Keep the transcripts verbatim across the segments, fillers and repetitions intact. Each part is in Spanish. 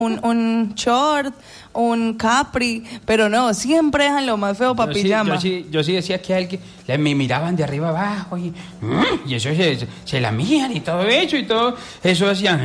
un, un short, un capri, pero no, siempre dejan lo más feo para pijama. Sí, yo, sí, yo sí decía que alguien me miraban de arriba abajo y, y eso se, se lamían y todo eso y todo eso hacían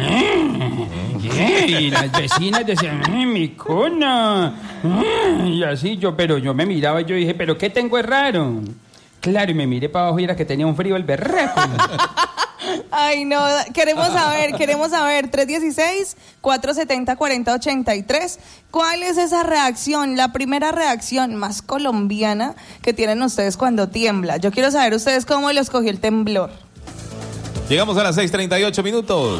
y las vecinas decían mi cuna y así yo, pero yo me miraba y yo dije, pero ¿qué tengo es raro? Claro, y me miré para abajo y era que tenía un frío el berraco. Ay, no, queremos saber, queremos saber, tres uno seis, cuatro siete cero, cuatro cero ocho tres, ¿cuál es esa reacción, la primera reacción más colombiana que tienen ustedes cuando tiembla? Yo quiero saber ustedes cómo los cogió el temblor. Llegamos a las seis treinta y ocho minutos.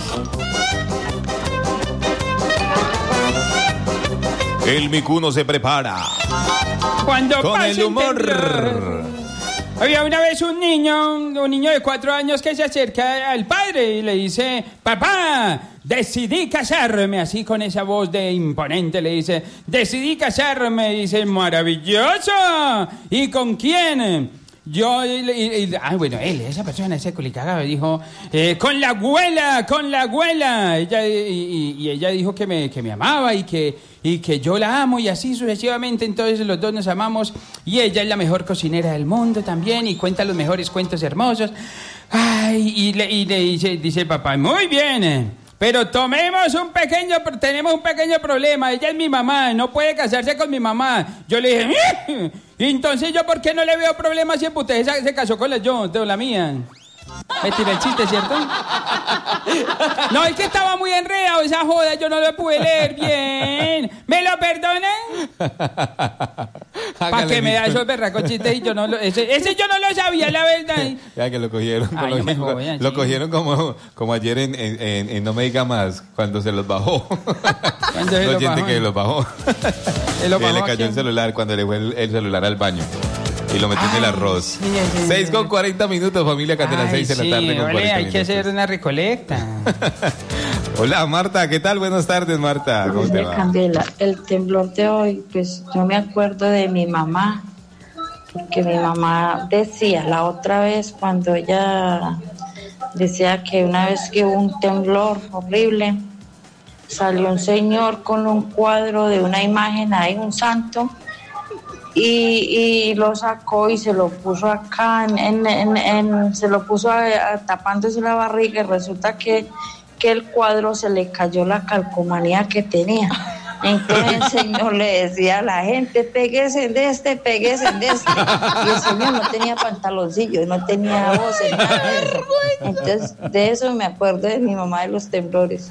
El micuno se prepara. Cuando con el humor. Temblor. Había una vez un niño, un niño de cuatro años que se acerca al padre y le dice, papá, decidí casarme, así con esa voz de imponente le dice, decidí casarme, y dice, maravilloso, ¿y con quién? Yo, y, y, y, ah, bueno, él, esa persona, ese culicagado, dijo, eh, con la abuela, con la abuela. Ella, y, y, y ella dijo que me, que me amaba y que, y que yo la amo y así sucesivamente. Entonces los dos nos amamos y ella es la mejor cocinera del mundo también y cuenta los mejores cuentos hermosos. Ay, y le, y le dice, dice el papá, muy bien. Pero tomemos un pequeño, tenemos un pequeño problema. Ella es mi mamá, no puede casarse con mi mamá. Yo le dije, ¡eh! Entonces yo, ¿por qué no le veo problemas si el puté se, se casó con la yo, con la mía? Me tiré el chiste, ¿cierto? No, es que estaba muy enredado esa joda, yo no lo pude leer bien. ¿Me lo perdonan? ¿Para qué me da esos berracos chistes y yo no lo... Ese, ese yo no lo sabía, la verdad. Ya que lo cogieron. Ay, lo, no me lo, jodan, lo sí. cogieron como, como ayer en, en, en No Me Diga Más, cuando se los bajó. Cuando se no los siente bajó. que los bajó. ¿Se lo Que bajó le a cayó quién? el celular cuando le fue el, el celular al baño. Y lo metió en el arroz. Sí, sí, seis sí. con cuarenta minutos, familia Candela, Ay, seis de sí, la tarde con ole, cuarenta hay minutos. que hacer una recolecta. Hola, Marta, ¿qué tal? Buenas tardes, Marta. ¿Cómo te De va? Candela, el temblor de hoy, pues yo me acuerdo de mi mamá, que mi mamá decía la otra vez cuando ella decía que una vez que hubo un temblor horrible, salió un señor con un cuadro de una imagen ahí, un santo, y, y lo sacó y se lo puso acá, en, en, en, en- se lo puso a- a- tapándose la barriga y resulta que, que el cuadro se le cayó la calcomanía que tenía. Entonces el señor le decía a la gente, péguese de este, péguese de este. Y el señor no tenía pantaloncillos, no tenía voces, nada de eso. Entonces de eso me acuerdo de mi mamá de los temblores.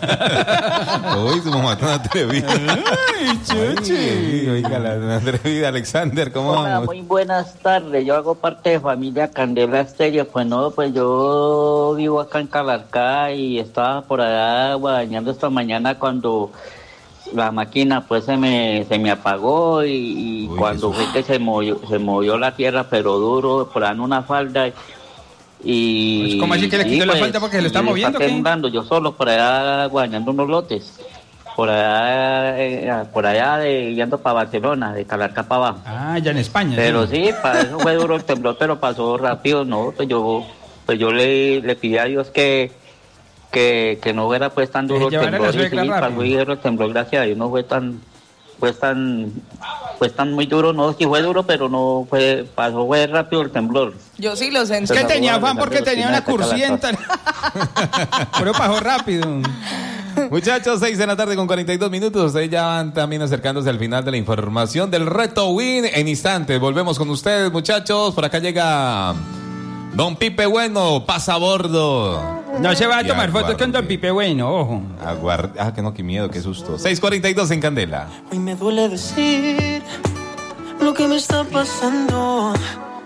Uy, su mamá tan atrevida. Ay, chuchi. Ay, oiga, la atrevida. Alexander, ¿cómo Hola, vamos? muy buenas tardes. Yo hago parte de familia Candela Estéreo. Pues no, pues yo vivo acá en Calarcá y estaba por allá bañando esta mañana cuando la máquina pues se me se me apagó y, y Uy, cuando Jesús. fue que se movió, se movió la tierra pero duro por ahí en una falda y... Pues, ¿cómo así que le quitó la falda porque se le está y moviendo, qué? temblando, yo solo por allá bañando unos lotes. Por allá, eh, por allá de, yendo para Barcelona, de Calarcá para abajo. Ah, ya en España. Pero sí, para eso fue duro el temblor, pero pasó rápido, ¿no? Pues yo, pues yo le, le pedí a Dios que, que, que no fuera pues tan duro el llevara la temblor. Y suegra sí, rápido. pasó y el temblor, gracias a Dios, no fue tan, pues tan, pues tan muy duro, no, sí fue duro, pero no fue, pasó, fue rápido el temblor. Yo sí lo Es sentí. que tenía Pero afán porque pero tenía sí, una me saca la cursienta. Pero pasó rápido. Muchachos, seis de la tarde con cuarenta y dos minutos. Ustedes ya van también acercándose al final de la información del Reto Win. En instantes volvemos con ustedes, muchachos. Por acá llega Don Pipe Bueno, pasa a bordo. No se va a Y tomar fotos aguarde. con Don Pipe Bueno, ojo. Aguarde. Ah, que no, qué miedo, qué susto. seis cuarenta y dos en Candela. Hoy me duele decir lo que me está pasando.